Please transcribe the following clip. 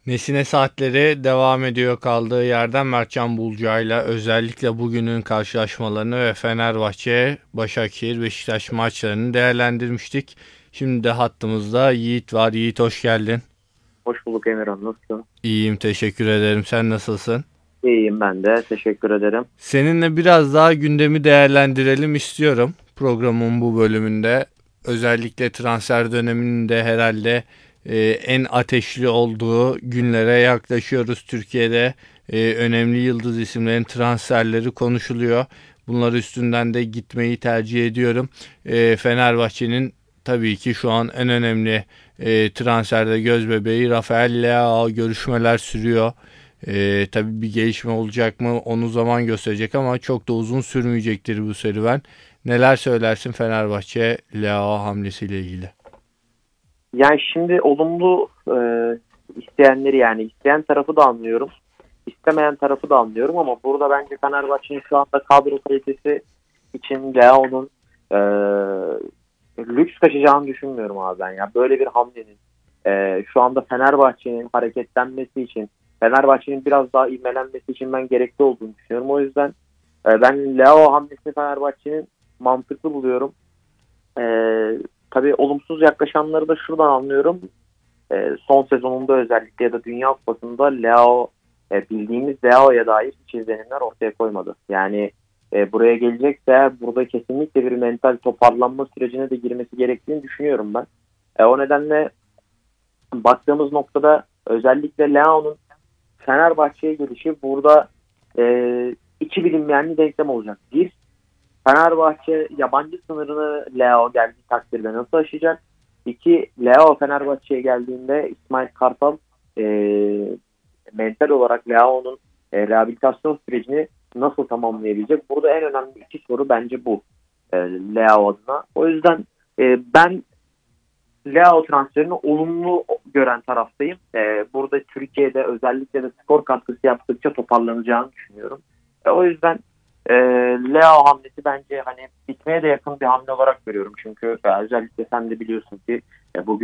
Nesine saatleri devam ediyor kaldığı yerden Mertcan Bulca'yla özellikle bugünün karşılaşmalarını ve Fenerbahçe, Başakşehir, Beşiktaş maçlarını değerlendirmiştik. Şimdi de hattımızda Yiğit var. Yiğit hoş geldin. Hoş bulduk Emirhan. Nasılsın? İyiyim, teşekkür ederim. Sen nasılsın? İyiyim ben de. Teşekkür ederim. Seninle biraz daha gündemi değerlendirelim istiyorum programın bu bölümünde. Özellikle transfer döneminin de herhalde en ateşli olduğu günlere yaklaşıyoruz. Türkiye'de önemli yıldız isimlerin transferleri konuşuluyor. Bunlar üstünden de gitmeyi tercih ediyorum. Fenerbahçe'nin tabii ki şu an en önemli transferde gözbebeği Rafael Leao, görüşmeler sürüyor. Tabii bir gelişme olacak mı onu zaman gösterecek ama çok da uzun sürmeyecektir bu serüven. Neler söylersin Fenerbahçe Leao hamlesiyle ilgili? Yani şimdi olumlu isteyenleri yani isteyen tarafı da anlıyorum. İstemeyen tarafı da anlıyorum ama burada bence Fenerbahçe'nin şu anda kadro kalitesi için Leao'nun e, lüks kaçacağını düşünmüyorum abi ben. Ya böyle bir hamlenin şu anda Fenerbahçe'nin hareketlenmesi için Fenerbahçe'nin biraz daha ivmelenmesi için ben gerekli olduğunu düşünüyorum. O yüzden ben Leao hamlesini Fenerbahçe'nin mantıklı buluyorum. Tabii olumsuz yaklaşanları da şuradan anlıyorum. Son sezonunda özellikle ya da Dünya Kupası'nda Leao bildiğimiz Leao'ya dair hiç izlenimler ortaya koymadı. Yani buraya gelecekse burada kesinlikle bir mental toparlanma sürecine de girmesi gerektiğini düşünüyorum ben. O nedenle baktığımız noktada özellikle Leao'nun Fenerbahçe'ye gelişi burada iki bilinmeyenli denklem olacak. Bir, Fenerbahçe yabancı sınırını Leo geldiği takdirde nasıl aşacak? İki, Leo Fenerbahçe'ye geldiğinde İsmail Kartal e, mental olarak Leo'nun rehabilitasyon sürecini nasıl tamamlayabilecek? Burada en önemli iki soru bence bu Leo adına. O yüzden ben Leo transferini olumlu gören taraftayım. Burada Türkiye'de özellikle de skor katkısı yaptıkça toparlanacağını düşünüyorum. O yüzden e, Leo hamlesi bence hani bitmeye de yakın bir hamle olarak görüyorum. Çünkü özellikle sen de biliyorsun ki bugün